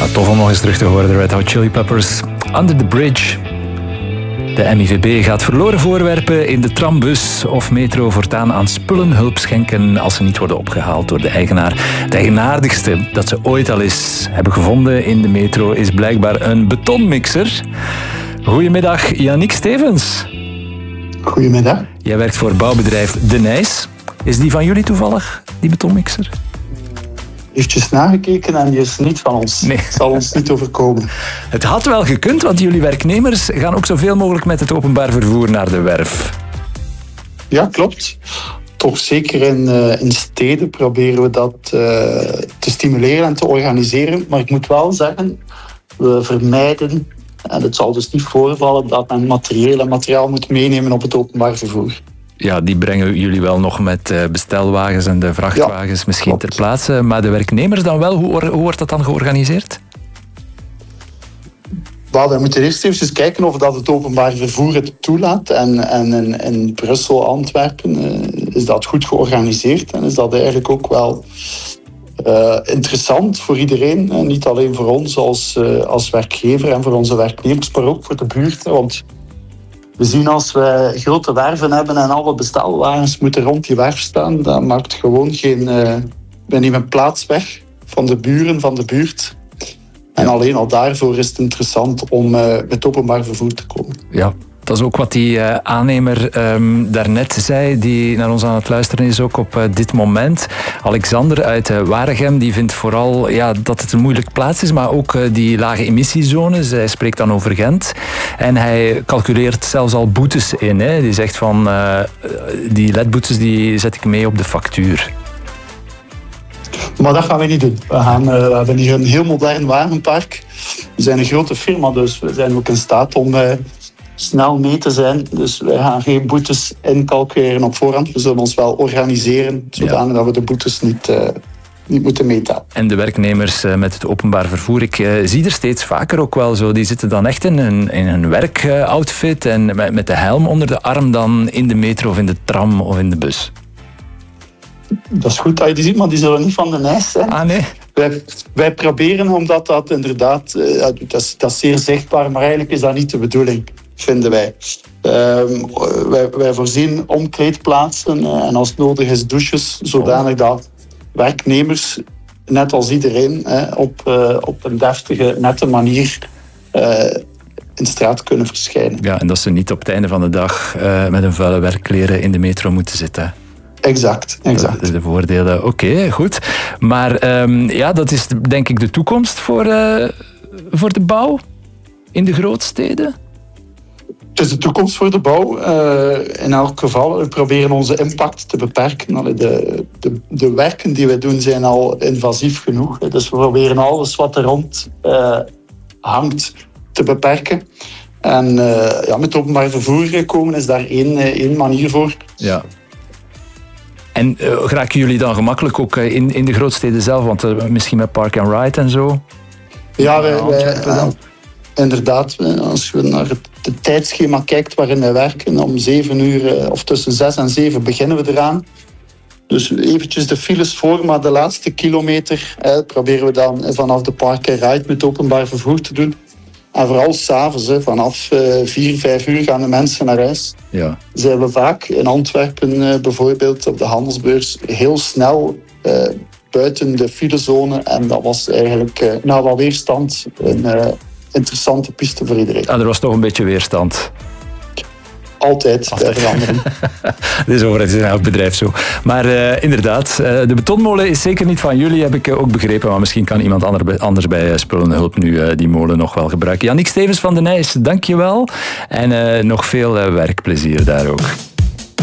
tof om nog eens terug te horen, de Red Hot Chili Peppers. Under the Bridge. De MIVB gaat verloren voorwerpen in de trambus of metro voortaan aan spullenhulp schenken als ze niet worden opgehaald door de eigenaar. Het eigenaardigste dat ze ooit al eens hebben gevonden in de metro is blijkbaar een betonmixer. Goedemiddag, Yannick Stevens. Goedemiddag. Jij werkt voor bouwbedrijf De Nijs. Is die van jullie toevallig, die betonmixer? Eventjes nagekeken en die is niet van ons. Nee. Het zal ons niet overkomen. Het had wel gekund, want jullie werknemers gaan ook zoveel mogelijk met het openbaar vervoer naar de werf. Ja, klopt. Toch zeker in steden proberen we dat te stimuleren en te organiseren. Maar ik moet wel zeggen, we vermijden, en het zal dus niet voorvallen, dat men materiaal moet meenemen op het openbaar vervoer. Ja, die brengen jullie wel nog met bestelwagens en de vrachtwagens misschien ter plaatse. Maar de werknemers dan wel? Hoe wordt dat dan georganiseerd? We moeten eerst even kijken of dat het openbaar vervoer het toelaat. En in Brussel, Antwerpen is dat goed georganiseerd. En is dat eigenlijk ook wel interessant voor iedereen. Niet alleen voor ons als werkgever en voor onze werknemers, maar ook voor de buurt. Want we zien als we grote werven hebben en alle bestelwagens moeten rond die werf staan, dan maakt gewoon geen plaats weg van de buren, van de buurt. En alleen al daarvoor is het interessant om met openbaar vervoer te komen. Ja. Dat is ook wat die aannemer daarnet zei, die naar ons aan het luisteren is ook op dit moment. Alexander uit Waregem, die vindt vooral dat het een moeilijke plaats is, maar ook die lage emissiezones. Hij spreekt dan over Gent. En hij calculeert zelfs al boetes in. Hè. Die zegt van, die ledboetes die zet ik mee op de factuur. Maar dat gaan we niet doen. We hebben hier een heel modern wagenpark. We zijn een grote firma, dus we zijn ook in staat om snel mee te zijn. Dus wij gaan geen boetes incalculeren op voorhand. We zullen ons wel organiseren, zodanig dat we de boetes niet moeten meetellen. En de werknemers met het openbaar vervoer, ik zie er steeds vaker ook wel zo, die zitten dan echt in een werkoutfit en met de helm onder de arm dan in de metro of in de tram of in de bus. Dat is goed dat je die ziet, maar die zullen niet van de Nijs zijn. Ah, nee. Wij proberen, omdat dat inderdaad, dat is zeer zichtbaar, maar eigenlijk is dat niet de bedoeling, vinden wij. Wij voorzien omkleedplaatsen en als het nodig is douches, zodanig dat werknemers, net als iedereen, op een deftige, nette manier in de straat kunnen verschijnen. Ja, en dat ze niet op het einde van de dag met een vuile werkkleren in de metro moeten zitten. Exact. Dat is de voordelen. Oké, goed. Maar dat is denk ik de toekomst voor de bouw in de grootsteden? Het is de toekomst voor de bouw. In elk geval, we proberen onze impact te beperken. De werken die we doen zijn al invasief genoeg. Dus we proberen alles wat er rond hangt te beperken. En met openbaar vervoer komen is daar één manier voor. Ja. En geraken jullie dan gemakkelijk ook in de grootsteden zelf? Want misschien met Park and Ride en zo? Ja, inderdaad. Als je naar het tijdschema kijkt waarin wij werken, om 7 uur of tussen 6 en 7 beginnen we eraan. Dus eventjes de files voor, maar de laatste kilometer proberen we dan vanaf de Park and Ride met openbaar vervoer te doen. En vooral s'avonds, vanaf 4, 5 uur gaan de mensen naar huis. Ja. Zijn we vaak in Antwerpen bijvoorbeeld op de handelsbeurs heel snel buiten de filezone. En dat was eigenlijk na wat weerstand een interessante piste voor iedereen. Er was toch een beetje weerstand? Altijd bij verandering. Dit is overigens in elk bedrijf zo. Maar inderdaad, de betonmolen is zeker niet van jullie, heb ik ook begrepen. Maar misschien kan iemand anders bij Spullenhulp nu die molen nog wel gebruiken. Yannick Stevens van De Nijs, dank je wel. En nog veel werkplezier daar ook.